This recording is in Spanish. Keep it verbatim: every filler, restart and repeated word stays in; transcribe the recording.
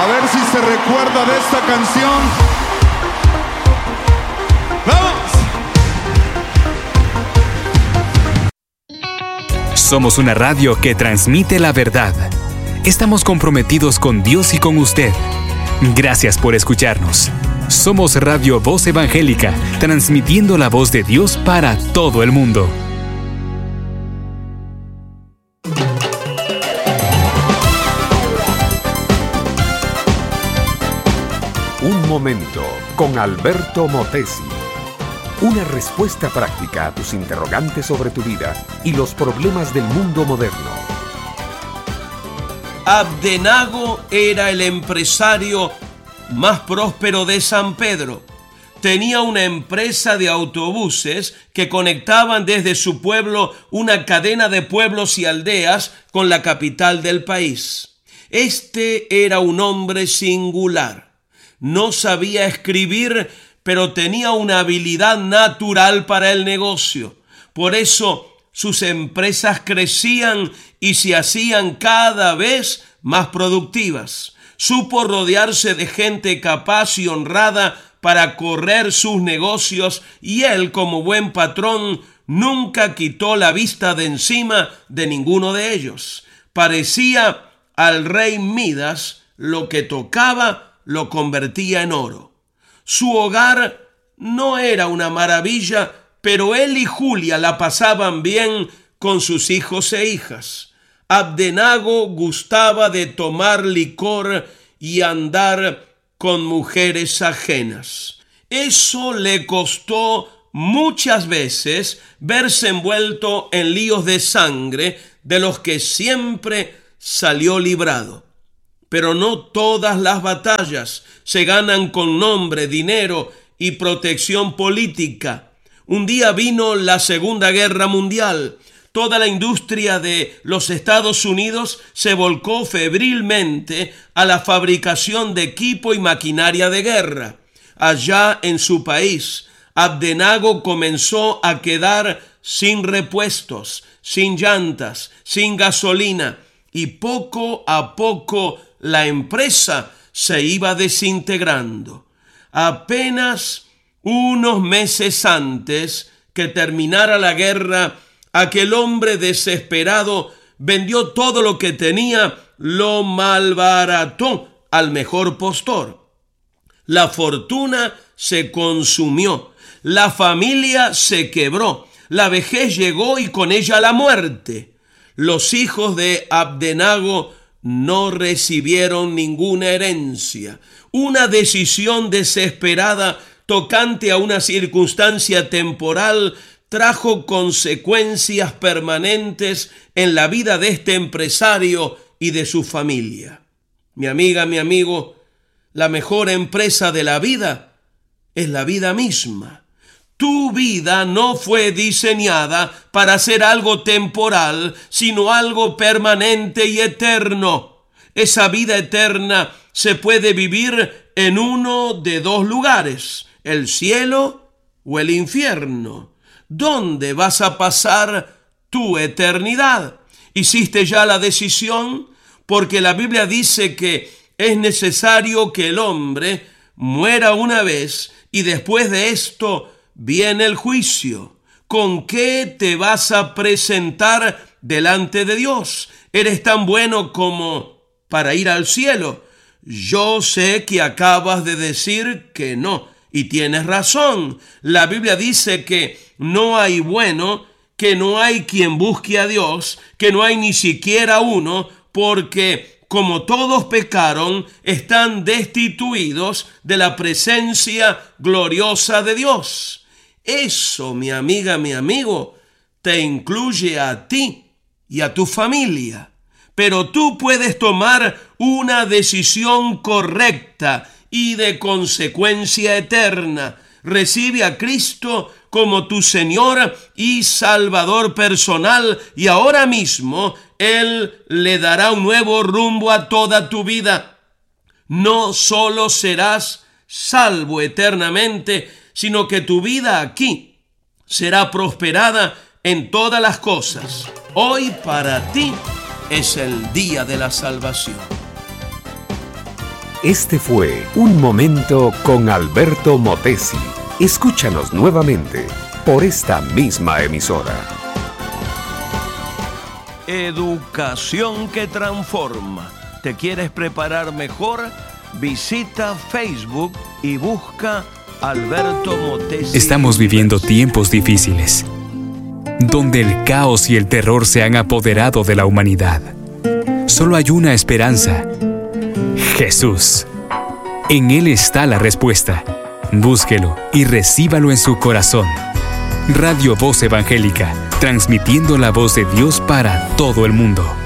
A ver si se recuerda de esta canción. ¡Vamos! Somos una radio que transmite la verdad. Estamos comprometidos con Dios y con usted. Gracias por escucharnos. Somos Radio Voz Evangélica, transmitiendo la voz de Dios para todo el mundo. Un momento con Alberto Motesi. Una respuesta práctica a tus interrogantes sobre tu vida y los problemas del mundo moderno. Abdenago era el empresario más próspero de San Pedro. Tenía una empresa de autobuses que conectaban desde su pueblo una cadena de pueblos y aldeas con la capital del país. Este era un hombre singular. No sabía escribir, pero tenía una habilidad natural para el negocio. Por eso sus empresas crecían y se hacían cada vez más productivas. Supo rodearse de gente capaz y honrada para correr sus negocios, y él, como buen patrón, nunca quitó la vista de encima de ninguno de ellos. Parecía al rey Midas: lo que tocaba lo convertía en oro. Su hogar no era una maravilla, pero él y Julia la pasaban bien con sus hijos e hijas. Abdenago gustaba de tomar licor y andar con mujeres ajenas. Eso le costó muchas veces verse envuelto en líos de sangre de los que siempre salió librado. Pero no todas las batallas se ganan con nombre, dinero y protección política. Un día vino la Segunda Guerra Mundial. Toda la industria de los Estados Unidos se volcó febrilmente a la fabricación de equipo y maquinaria de guerra. Allá en su país, Abdenago comenzó a quedar sin repuestos, sin llantas, sin gasolina, y poco a poco la empresa se iba desintegrando. Apenas unos meses antes que terminara la guerra, aquel hombre desesperado vendió todo lo que tenía, lo malbarató al mejor postor. La fortuna se consumió, la familia se quebró, la vejez llegó y con ella la muerte. Los hijos de Abdenago no recibieron ninguna herencia. Una decisión desesperada tocante a una circunstancia temporal trajo consecuencias permanentes en la vida de este empresario y de su familia. Mi amiga, mi amigo, la mejor empresa de la vida es la vida misma. Tu vida no fue diseñada para ser algo temporal, sino algo permanente y eterno. Esa vida eterna se puede vivir en uno de dos lugares: el cielo o el infierno. ¿Dónde vas a pasar tu eternidad? ¿Hiciste ya la decisión? Porque la Biblia dice que es necesario que el hombre muera una vez y después de esto viene el juicio. ¿Con qué te vas a presentar delante de Dios? ¿Eres tan bueno como para ir al cielo? Yo sé que acabas de decir que no, y tienes razón. La Biblia dice que no hay bueno, que no hay quien busque a Dios, que no hay ni siquiera uno, porque como todos pecaron, están destituidos de la presencia gloriosa de Dios. Eso, mi amiga, mi amigo, te incluye a ti y a tu familia. Pero tú puedes tomar una decisión correcta y de consecuencia eterna. Recibe a Cristo como tu Señor y Salvador personal, y ahora mismo Él le dará un nuevo rumbo a toda tu vida. No solo serás salvo eternamente, sino que tu vida aquí será prosperada en todas las cosas. Hoy para ti es el día de la salvación. Este fue Un Momento con Alberto Motesi. Escúchanos nuevamente por esta misma emisora. Educación que transforma. ¿Te quieres preparar mejor? Visita Facebook y busca Alberto Motesi. Estamos viviendo tiempos difíciles, donde el caos y el terror se han apoderado de la humanidad. Solo hay una esperanza: Jesús. En Él está la respuesta. Búsquelo y recíbalo en su corazón. Radio Voz Evangélica, transmitiendo la voz de Dios para todo el mundo.